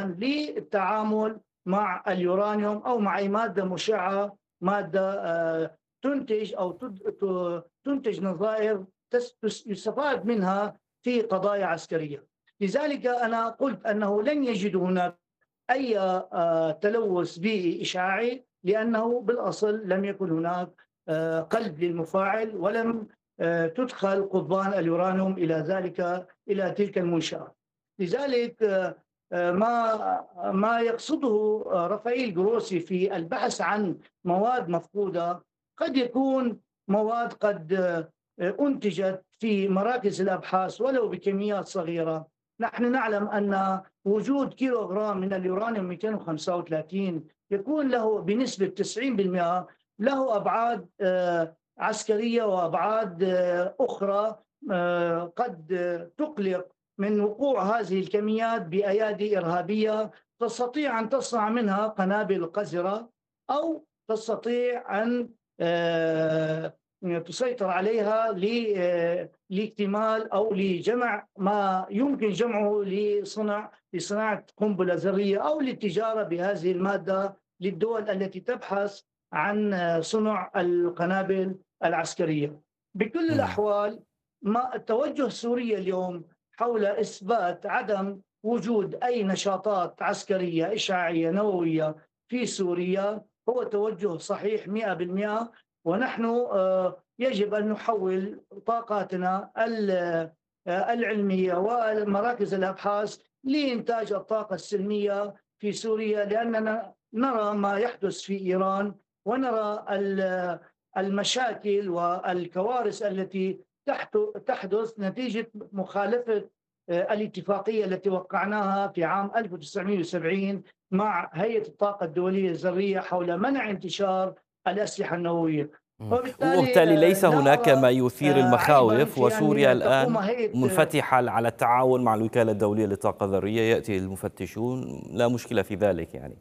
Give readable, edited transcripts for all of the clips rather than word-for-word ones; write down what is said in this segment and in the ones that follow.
للتعامل مع اليورانيوم أو مع أي مادة مشعة، مادة تنتج أو تنتج نظائر يستفاد منها في قضايا عسكرية. لذلك أنا قلت أنه لن يجد هناك أي تلوث بيئي إشعاعي، لأنه بالأصل لم يكن هناك قلب للمفاعل، ولم تدخل قضبان اليورانيوم إلى تلك المنشأة. لذلك ما يقصده رافائيل جروسي في البحث عن مواد مفقودة قد يكون مواد قد أنتجت في مراكز الأبحاث ولو بكميات صغيرة. نحن نعلم أن وجود كيلوغرام من اليورانيوم 235 يكون له بنسبة 90% له أبعاد عسكرية وأبعاد أخرى قد تقلق من وقوع هذه الكميات بأيادي إرهابية تستطيع أن تصنع منها قنابل قذرة، أو تستطيع أن تسيطر عليها لاكتمال أو لجمع ما يمكن جمعه لصناعة قنبلة ذرية أو للتجارة بهذه المادة للدول التي تبحث عن صنع القنابل العسكرية. بكل الأحوال توجه سوريا اليوم حول إثبات عدم وجود أي نشاطات عسكرية إشعاعية نووية في سوريا هو توجه صحيح 100%. ونحن يجب أن نحول طاقاتنا العلمية ومراكز الأبحاث لإنتاج الطاقة السلمية في سوريا، لأننا نرى ما يحدث في إيران، ونرى المشاكل والكوارث التي تحدث نتيجة مخالفة الاتفاقية التي وقعناها في عام 1970 مع هيئة الطاقة الدولية الذرية حول منع انتشار الأسلحة النووية. وبالتالي ليس لا هناك ما يثير عيبا المخاوف، في وسوريا أن تقوم الآن هيئة. منفتحة على التعاون مع الوكالة الدولية للطاقة الذرية، يأتي المفتشون، لا مشكلة في ذلك يعني.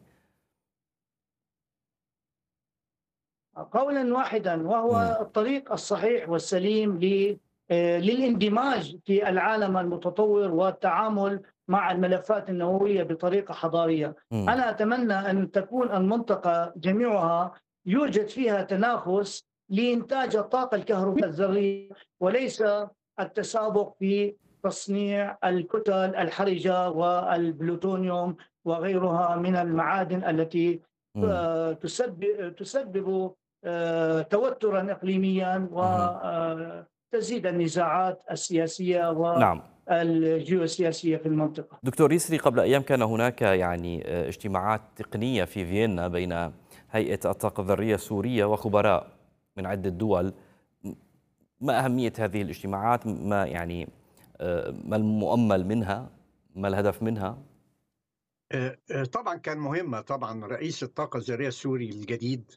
قولا واحدا، وهو الطريق الصحيح والسليم للاندماج في العالم المتطور والتعامل مع الملفات النووية بطريقة حضارية. أنا أتمنى أن تكون المنطقة جميعها يوجد فيها تنافس لإنتاج الطاقة الكهربائية الذرية، وليس التسابق في تصنيع الكتل الحرجة والبلوتونيوم وغيرها من المعادن التي تسبب توترا إقليميا وتزيد النزاعات السياسية نعم والجيوسياسية في المنطقة. دكتور يسري، قبل أيام كان هناك يعني اجتماعات تقنية في فيينا بين هيئة الطاقة الذرية السورية وخبراء من عدة دول. ما أهمية هذه الاجتماعات؟ ما يعني ما المؤمل منها؟ ما الهدف منها؟ طبعا كان مهمة. طبعا رئيس الطاقة الذرية السوري الجديد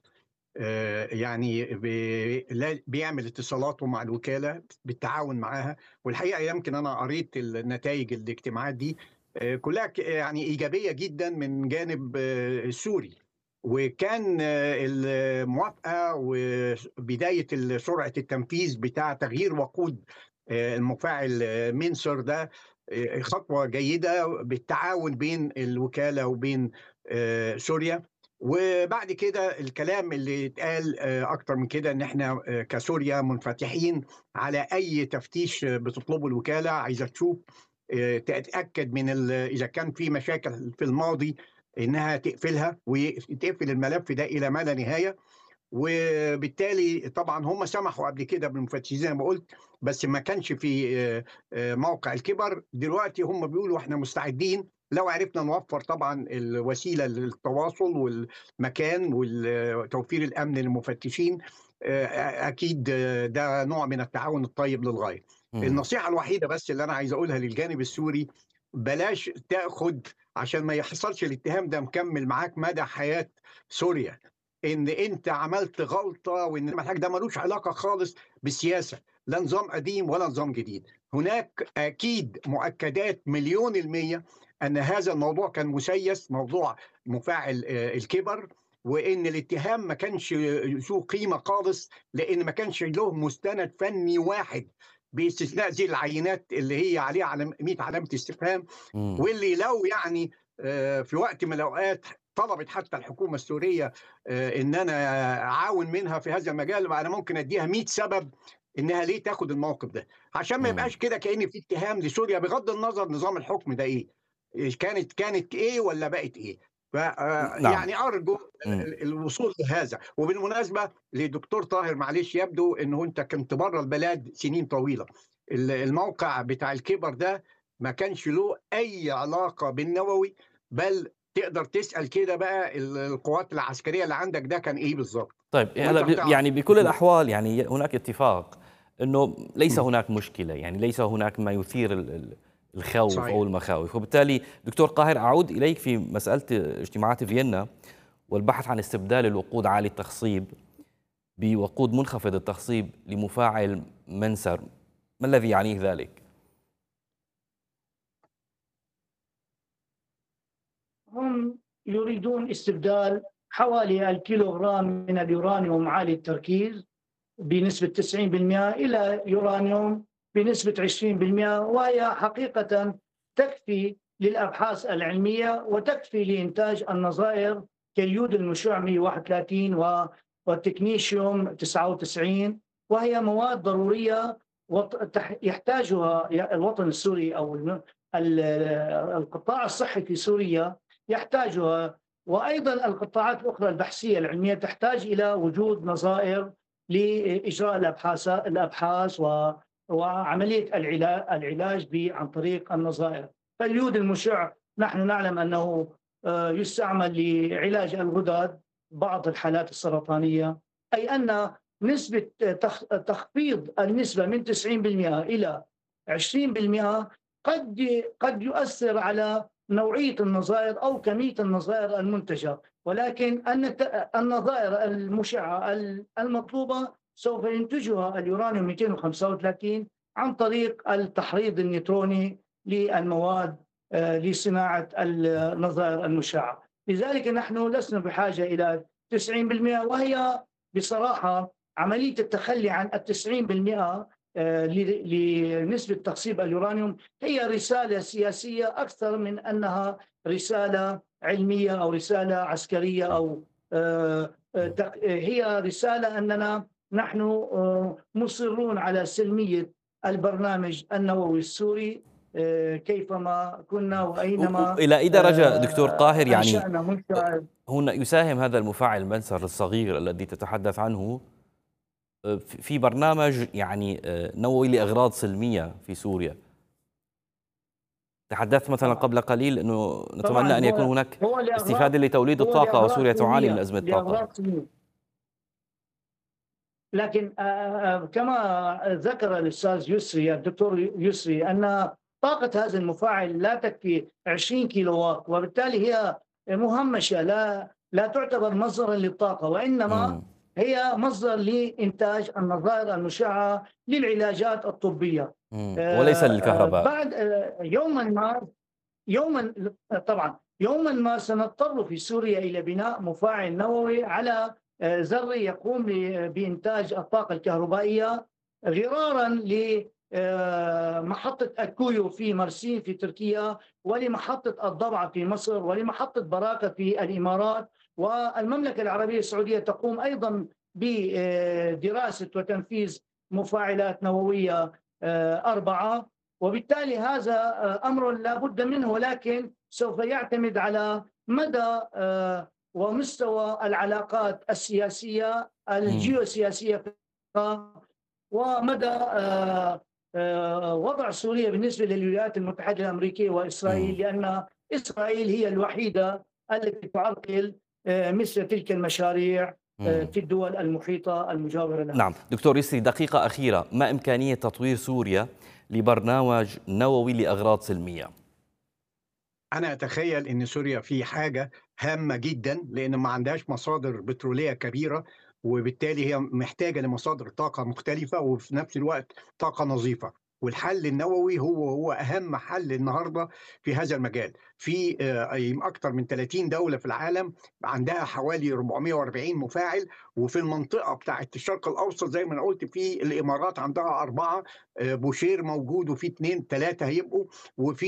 يعني بيعمل اتصالاته مع الوكالة بالتعاون معها، والحقيقة يمكن أنا قريت النتائج الاجتماعات دي كلها يعني إيجابية جدا من جانب السوري. وكان الموافقة وبداية سرعة التنفيذ بتاع تغيير وقود المفاعل مينسر ده خطوة جيدة بالتعاون بين الوكالة وبين سوريا. وبعد كده الكلام اللي اتقال اكتر من كده ان احنا كسوريا منفتحين على اي تفتيش بتطلبه الوكاله، عايزه تشوف تتاكد من اذا كان في مشاكل في الماضي انها تقفلها وتقفل الملف ده الى ما لا نهايه. وبالتالي طبعا هم سمحوا قبل كده بالمفتشين زي ما قلت، بس ما كانش في موقع الكبر. دلوقتي هم بيقولوا احنا مستعدين لو عرفنا نوفر طبعا الوسيله للتواصل والمكان وتوفير الامن للمفتشين. اكيد ده نوع من التعاون الطيب للغايه. النصيحه الوحيده بس اللي انا عايز اقولها للجانب السوري، بلاش تاخد عشان ما يحصلش الاتهام ده مكمل معاك مدى حياه سوريا ان انت عملت غلطه، وان المحتاج ده ملوش علاقه خالص بالسياسه، لا نظام قديم ولا نظام جديد. هناك اكيد مؤكدات 1,000,000% ان هذا الموضوع كان مسيس، موضوع مفاعل الكبر، وان الاتهام ما كانش ذو قيمه خالص، لان ما كانش له مستند فني واحد باستثناء زي العينات اللي هي عليها 100 علامه استفهام، واللي لو يعني في وقت من الأوقات طلبت حتى الحكومة السورية إن أنا أعاون منها في هذا المجال، أنا ممكن أديها 100 سبب إنها ليه تاخد الموقف ده، عشان ما مم. يبقاش كده كأن في اتهام لسوريا بغض النظر نظام الحكم ده إيه، كانت إيه والّا بقت إيه. ف نعم. يعني أرجو مم. الوصول لهذا. وبالمناسبة لدكتور طاهر، معلش يبدو إنه أنت كنت برّه البلاد سنين طويلة، الموقع بتاع الكِبَر ده ما كانش له أي علاقة بالنووي، بل تقدر تسأل كده بقى القوات العسكرية اللي عندك ده كان إيه بالضبط، طيب هلا وأنت هتعرف. يعني بكل الأحوال يعني هناك اتفاق أنه ليس إمم، هناك مشكلة، يعني ليس هناك ما يثير الخوف أو صحيح. المخاوف. وبالتالي دكتور قاهر، أعود إليك في مسألة اجتماعات فيينا والبحث عن استبدال الوقود عالي التخصيب بوقود منخفض التخصيب لمفاعل منسر. ما الذي يعنيه ذلك؟ هم يريدون استبدال حوالي الكيلوغرام من اليورانيوم عالي التركيز بنسبة 90% إلى يورانيوم بنسبة 20%، وهي حقيقة تكفي للأبحاث العلمية وتكفي لإنتاج النظائر كاليود المشع 131 والتكنيشيوم 99، وهي مواد ضرورية يحتاجها الوطن السوري أو القطاع الصحي في سوريا يحتاجها، وأيضا القطاعات الأخرى البحثية العلمية تحتاج إلى وجود نظائر لإجراء الأبحاث وعملية العلاج عن طريق النظائر. فاليود المشع نحن نعلم أنه يستعمل لعلاج الغدد بعض الحالات السرطانية، أي أن نسبة تخفيض النسبة من 90% إلى 20% قد يؤثر على نوعية النظائر أو كمية النظائر المنتجة، ولكن النظائر المشعة المطلوبة سوف ينتجها اليورانيوم 235 عن طريق التحريض النيوتروني للمواد لصناعة النظائر المشعة. لذلك نحن لسنا بحاجة إلى 90%، وهي بصراحة عملية التخلي عن 90% لنسبة تخصيب اليورانيوم هي رسالة سياسية أكثر من أنها رسالة علمية أو رسالة عسكرية أو هي رسالة أننا نحن مصرون على سلمية البرنامج النووي السوري كيفما كنا وأينما إلى أي درجة دكتور قاهر يعني أنشأنا منشأ. هنا يساهم هذا المفاعل منسر الصغير الذي تتحدث عنه في برنامج يعني نووي لأغراض سلمية في سوريا؟ تحدثت مثلا طبعا قبل قليل أنه طبعا نتمنى أن يكون هناك هو استفادة لأغراض لتوليد هو الطاقة، لأغراض وسوريا تعاني من سلمية أزمة طاقة. لأغراض سلمية. لكن كما ذكر الأستاذ يسري الدكتور يسري أن طاقة هذا المفاعل لا تكفي 20 كيلو واط، وبالتالي هي مهمشة، لا تعتبر مصدرا للطاقة، وإنما مم. هي مصدر لإنتاج النظائر المشعة للعلاجات الطبية. وليس للكهرباء. بعد يوما طبعا يوما ما سنضطر في سوريا إلى بناء مفاعل نووي على ذري يقوم بإنتاج الطاقة الكهربائية، غرارا لمحطة أكويو في مرسين في تركيا، ولمحطة الضبعة في مصر، ولمحطة براكة في الإمارات. والمملكة العربية السعودية تقوم أيضا بدراسة وتنفيذ مفاعلات نووية 4. وبالتالي هذا أمر لا بد منه، ولكن سوف يعتمد على مدى ومستوى العلاقات السياسية الجيوسياسية ومدى وضع سوريا بالنسبة للولايات المتحدة الأمريكية وإسرائيل، لأن إسرائيل هي الوحيدة التي تعرقل مثل تلك المشاريع في الدول المحيطة المجاورة لها. نعم دكتور يسري، دقيقة أخيرة، ما إمكانية تطوير سوريا لبرنامج نووي لأغراض سلمية؟ أنا أتخيل إن سوريا في حاجة هامة جدًا، لإن ما عندهاش مصادر بترولية كبيرة، وبالتالي هي محتاجة لمصادر طاقة مختلفة، وفي نفس الوقت طاقة نظيفة، والحل النووي هو أهم حل النهارده في هذا المجال. في أكتر من 30 دولة في العالم عندها حوالي 440 مفاعل، وفي المنطقة بتاعة الشرق الأوسط زي ما أنا قُلت في الإمارات عندها 4، بوشير موجود وفي 2، 3 هيبقوا، وفي